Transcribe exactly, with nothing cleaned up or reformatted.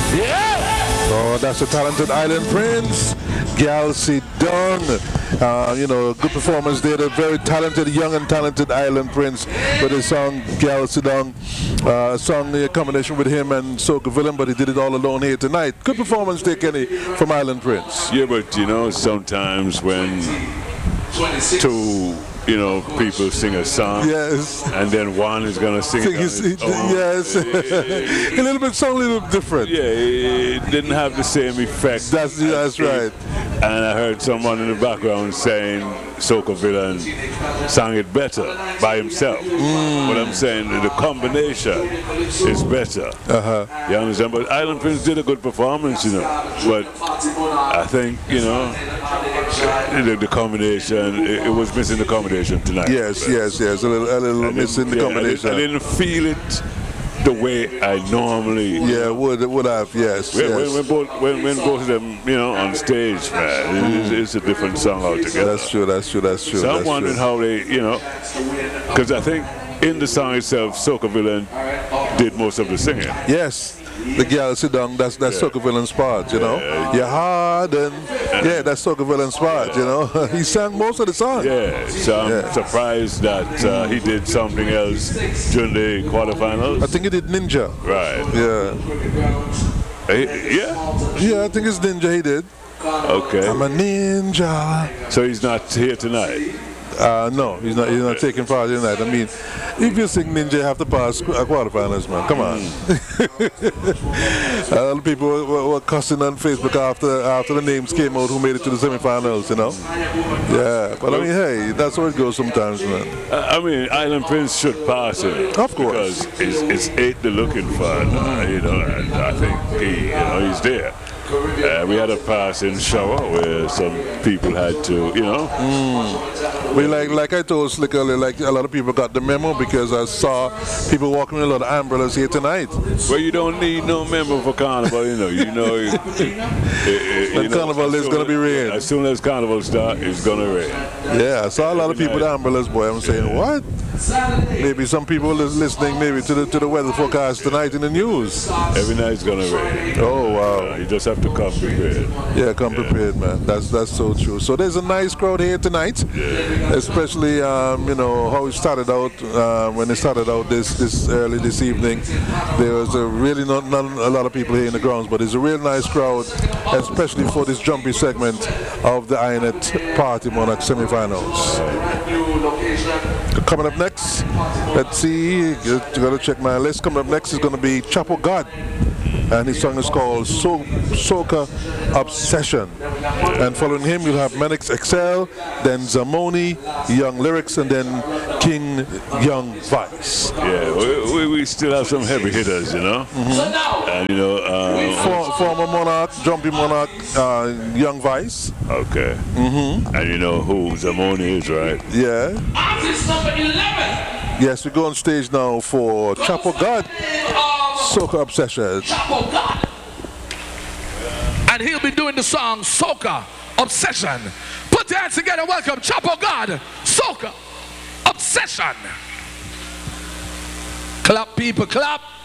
Yeah! Oh, that's the talented Island Prince, Gal Sidong. Uh, you know, good performance there. The very talented, young and talented Island Prince with his song Gal Sidong. Uh, song in combination with him and Soca Villain, but he did it all alone here tonight. Good performance there, Kenny, from Island Prince. Yeah, but you know, sometimes when two, you know, people sing a song, yes, and then one is gonna sing it on his it, own. yes, a little bit, sound a little different. Yeah, it didn't have the same effect. That's that's right. And I heard someone in the background saying Soca Villain sang it better by himself. Mm. But I'm saying the combination is better. Uh-huh. You understand? But Island Prince did a good performance, you know. But I think, you know, the, the combination, it, it was missing the combination tonight. Yes, but yes, yes, a little, a little missing the yeah, combination. I didn't, I didn't feel it the way I normally yeah would would have yes, when, yes. When, when, both, when, when both of them, you know, on stage, man, mm. it's, it's a different song altogether. That's true, that's true, that's true. So that's I'm wondering true. how they, you know, because I think in the song itself, Soca Villain did most of the singing. Yes. The Gal Sidong, that's that's yeah. Soca Villain's part, you know. Yeah. You're hard and yeah, that's Soca Villain's part, you know. He sang most of the song. Yeah, so I'm yeah. surprised that uh, he did something else during the quarterfinals. I think he did Ninja. Right. Yeah. Hey, yeah? Yeah, I think it's Ninja he did. Okay. I'm a ninja. So he's not here tonight? Uh, no, he's not. He's not taking part tonight. I mean, if you sing Ninja, you have to pass qu- quarterfinals, man. Come on. Mm. A lot of people were, were cussing on Facebook after after the names came out who made it to the semifinals. You know. Yeah, but I mean, hey, that's how it goes sometimes, man. Uh, I mean, Island Prince should pass it. Of course. Because it's, it's eight they're looking for, uh, you know, and I think he, you know, he's there. Uh, we had a passing shower where some people had to, you know. Mm. We like, like I told Slick earlier, like a lot of people got the memo because I saw people walking with a lot of umbrellas here tonight. Well, you don't need no memo for Carnival, you know. You know, it, it, it, the you know, Carnival is going to be rain. As soon as Carnival starts, it's going to rain. Yeah, I saw a lot of people with umbrellas, boy. I'm saying, yeah. What? Maybe some people are listening maybe to the to the weather forecast tonight in the news. Every night's going to rain. Oh, wow. Uh, you just have to come prepared. Yeah, come yeah. prepared, man. That's that's so true. So there's a nice crowd here tonight, yeah. especially um, you know how it started out uh, when it started out this this early this evening. There was a really not, not a lot of people here in the grounds, but it's a real nice crowd, especially for this jumpy segment of the I N E T Party Monarch semifinals. Coming up next, let's see. Got to check my list. Coming up next is going to be Chapo God. And his song is called so- Soca Obsession. And following him, you'll have Menix Excel, then Zamoni, Young Lyrics, and then King Young Vice. Yeah, we, we, we still have some heavy hitters, you know. Mm-hmm. And you know, uh, For, former Monarch, Jumpy Monarch, uh, Young Vice. Okay. Mm-hmm. And you know who Zamoni is, right? Yeah. Artist number eleven. Yes, we go on stage now for Chapo God. Soca Obsession. Chapo God. And he'll be doing the song Soca Obsession. Put your hands together. Welcome Chapo God. Soca Obsession. Clap, people, clap.